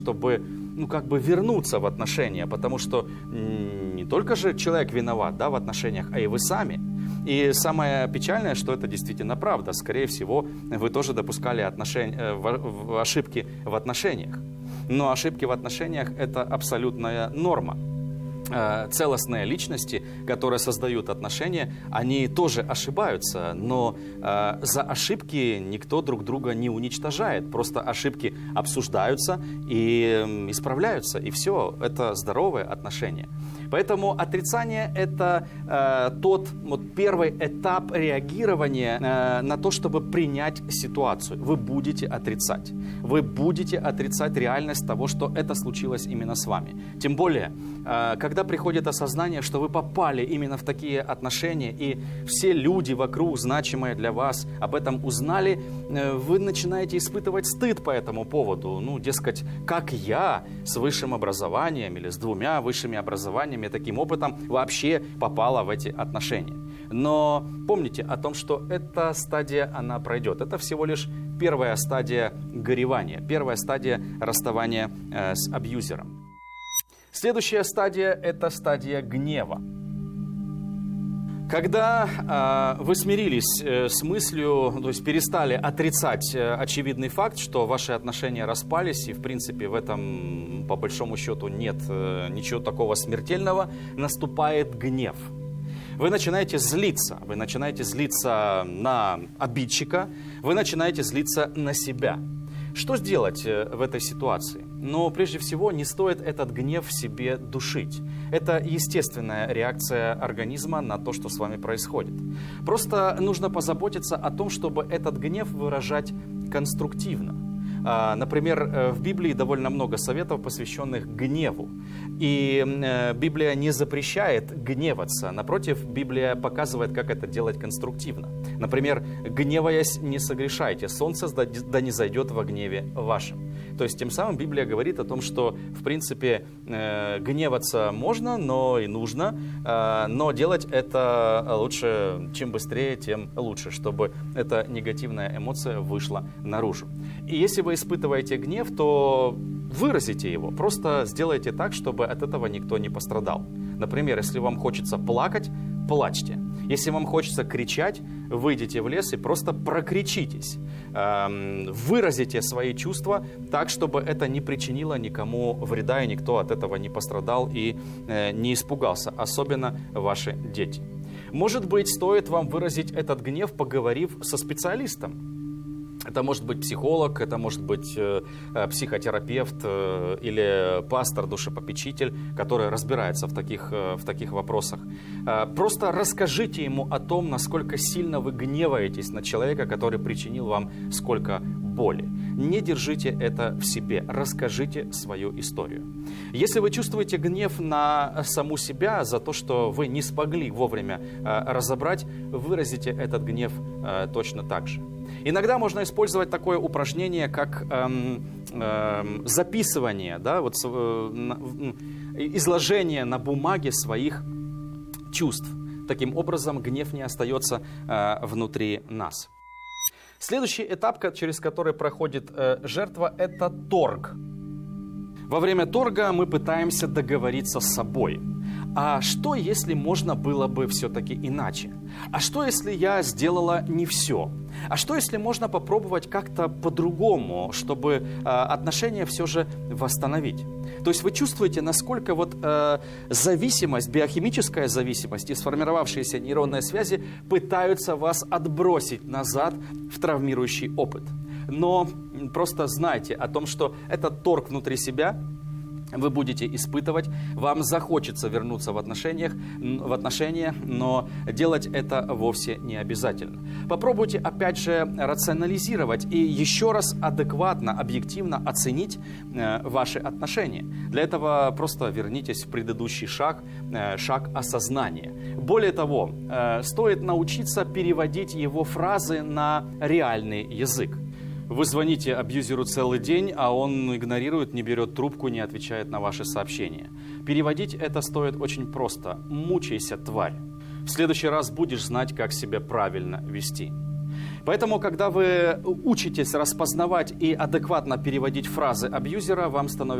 чтобы, вернуться в отношения, потому что не только же человек виноват, да, в отношениях, а и вы сами. И самое печальное, что это действительно правда. Скорее всего, вы тоже допускали ошибки в отношениях. Но ошибки в отношениях – это абсолютная норма. Целостные личности, которые создают отношения, они тоже ошибаются, но за ошибки никто друг друга не уничтожает. Просто ошибки обсуждаются и исправляются, и все. Это здоровые отношения. Поэтому отрицание – это тот первый этап реагирования на то, чтобы принять ситуацию. Вы будете отрицать. Вы будете отрицать реальность того, что это случилось именно с вами. Тем более, когда приходит осознание, что вы попали именно в такие отношения, и все люди вокруг, значимые для вас, об этом узнали, вы начинаете испытывать стыд по этому поводу. Дескать, как я с высшим образованием или с 2 высшими образованиями, таким опытом вообще попала в эти отношения. Но помните о том, что эта стадия, она пройдет. Это всего лишь первая стадия горевания, первая стадия расставания с абьюзером. Следующая стадия – это стадия гнева. Когда вы смирились с мыслью, то есть перестали отрицать очевидный факт, что ваши отношения распались, и в принципе в этом по большому счету нет ничего такого смертельного, наступает гнев. Вы начинаете злиться на обидчика, вы начинаете злиться на себя. Что сделать в этой ситуации? Прежде всего, не стоит этот гнев в себе душить. Это естественная реакция организма на то, что с вами происходит. Просто нужно позаботиться о том, чтобы этот гнев выражать конструктивно. Например, в Библии довольно много советов, посвященных гневу. И Библия не запрещает гневаться. Напротив, Библия показывает, как это делать конструктивно. Например, гневаясь, не согрешайте, солнце да не зайдет во гневе вашем. То есть, тем самым Библия говорит о том, что, в принципе, гневаться можно, но и нужно, но делать это лучше, чем быстрее, тем лучше, чтобы эта негативная эмоция вышла наружу. И если вы испытываете гнев, то выразите его, просто сделайте так, чтобы от этого никто не пострадал. Например, если вам хочется плакать, плачьте. Если вам хочется кричать, выйдите в лес и просто прокричитесь. Выразите свои чувства так, чтобы это не причинило никому вреда, и никто от этого не пострадал и не испугался, особенно ваши дети. Может быть, стоит вам выразить этот гнев, поговорив со специалистом. Это может быть психолог, это может быть психотерапевт или пастор, душепопечитель, который разбирается в таких вопросах. Просто расскажите ему о том, насколько сильно вы гневаетесь на человека, который причинил вам сколько боли. Не держите это в себе, расскажите свою историю. Если вы чувствуете гнев на саму себя за то, что вы не смогли вовремя разобрать, выразите этот гнев точно так же. Иногда можно использовать такое упражнение, как записывание, изложение на бумаге своих чувств. Таким образом, гнев не остается внутри нас. Следующий этап, через который проходит жертва, это торг. Во время торга мы пытаемся договориться с собой. А что, если можно было бы все-таки иначе? А что, если я сделала не все? А что, если можно попробовать как-то по-другому, чтобы отношения все же восстановить? То есть вы чувствуете, насколько зависимость, биохимическая зависимость и сформировавшиеся нейронные связи пытаются вас отбросить назад в травмирующий опыт. Но просто знайте о том, что этот торг внутри себя вы будете испытывать, вам захочется вернуться в отношения, но делать это вовсе не обязательно. Попробуйте опять же рационализировать и еще раз адекватно, объективно оценить ваши отношения. Для этого просто вернитесь в предыдущий шаг осознания. Более того, стоит научиться переводить его фразы на реальный язык. Вы звоните абьюзеру целый день, а он игнорирует, не берет трубку, не отвечает на ваши сообщения. Переводить это стоит очень просто. Мучайся, тварь. В следующий раз будешь знать, как себя правильно вести. Поэтому, когда вы учитесь распознавать и адекватно переводить фразы абьюзера, вам становится